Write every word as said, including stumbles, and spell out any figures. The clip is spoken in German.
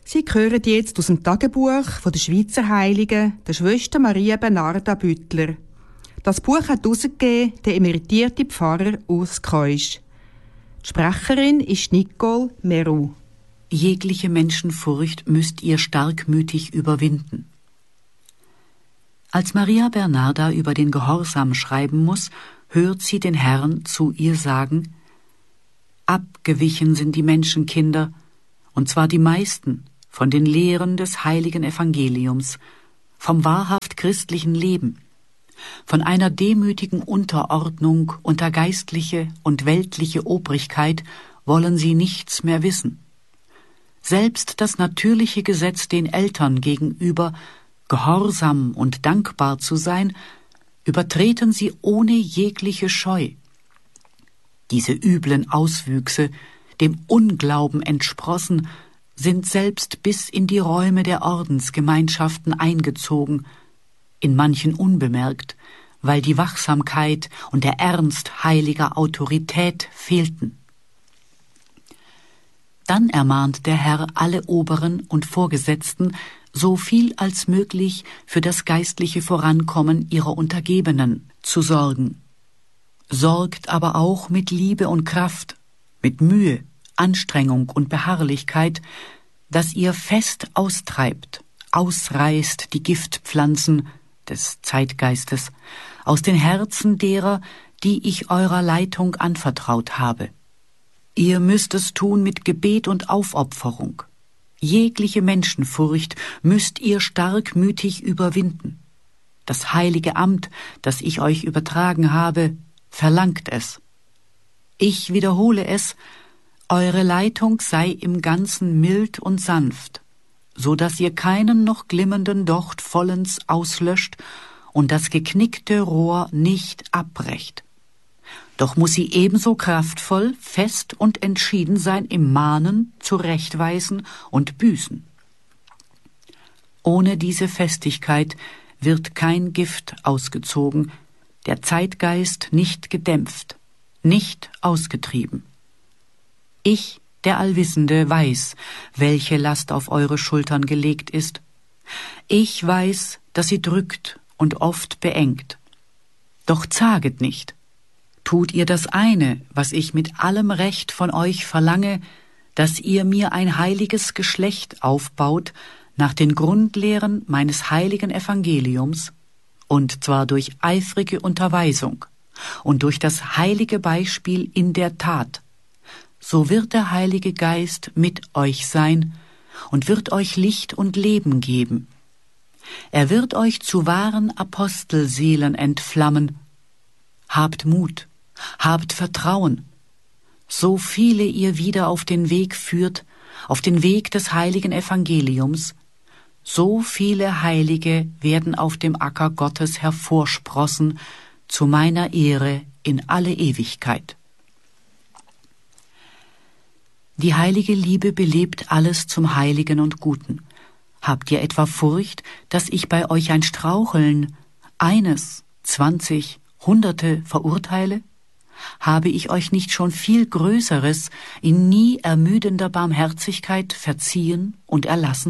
Sie hören jetzt aus dem Tagebuch von der Schweizer Heiligen, der Schwester Maria Bernarda Büttler. Das Buch hat herausgegeben der emeritierte Pfarrer Urs Keusch. Die Sprecherin ist Nicole Meru. Jegliche Menschenfurcht müsst ihr starkmütig überwinden. Als Maria Bernarda über den Gehorsam schreiben muss, hört sie den Herrn zu ihr sagen: Abgewichen sind die Menschenkinder, und zwar die meisten, von den Lehren des heiligen Evangeliums, vom wahrhaft christlichen Leben, von einer demütigen Unterordnung unter geistliche und weltliche Obrigkeit wollen sie nichts mehr wissen. Selbst das natürliche Gesetz den Eltern gegenüber, gehorsam und dankbar zu sein, übertreten sie ohne jegliche Scheu. Diese üblen Auswüchse, dem Unglauben entsprossen, sind selbst bis in die Räume der Ordensgemeinschaften eingezogen, in manchen unbemerkt, weil die Wachsamkeit und der Ernst heiliger Autorität fehlten. Dann ermahnt der Herr alle Oberen und Vorgesetzten, so viel als möglich für das geistliche Vorankommen ihrer Untergebenen zu sorgen. Sorgt aber auch mit Liebe und Kraft, mit Mühe, Anstrengung und Beharrlichkeit, dass ihr fest austreibt, ausreißt die Giftpflanzen des Zeitgeistes aus den Herzen derer, die ich eurer Leitung anvertraut habe. Ihr müsst es tun mit Gebet und Aufopferung. Jegliche Menschenfurcht müsst ihr starkmütig überwinden. Das heilige Amt, das ich euch übertragen habe, verlangt es. Ich wiederhole es: Eure Leitung sei im Ganzen mild und sanft, so dass ihr keinen noch glimmenden Docht vollends auslöscht und das geknickte Rohr nicht abbrecht. Doch muss sie ebenso kraftvoll, fest und entschieden sein im Mahnen, Zurechtweisen und Büßen. Ohne diese Festigkeit wird kein Gift ausgezogen, der Zeitgeist nicht gedämpft, nicht ausgetrieben. Ich, der Allwissende, weiß, welche Last auf eure Schultern gelegt ist. Ich weiß, dass sie drückt und oft beengt. Doch zaget nicht. Tut ihr das eine, was ich mit allem Recht von euch verlange, dass ihr mir ein heiliges Geschlecht aufbaut, nach den Grundlehren meines heiligen Evangeliums, und zwar durch eifrige Unterweisung und durch das heilige Beispiel in der Tat, so wird der Heilige Geist mit euch sein und wird euch Licht und Leben geben. Er wird euch zu wahren Apostelseelen entflammen. Habt Mut, habt Vertrauen, so viele ihr wieder auf den Weg führt, auf den Weg des heiligen Evangeliums, so viele Heilige werden auf dem Acker Gottes hervorsprossen, zu meiner Ehre in alle Ewigkeit. Die heilige Liebe belebt alles zum Heiligen und Guten. Habt ihr etwa Furcht, dass ich bei euch ein Straucheln, eines, zwanzig, Hunderte verurteile? Habe ich euch nicht schon viel Größeres in nie ermüdender Barmherzigkeit verziehen und erlassen?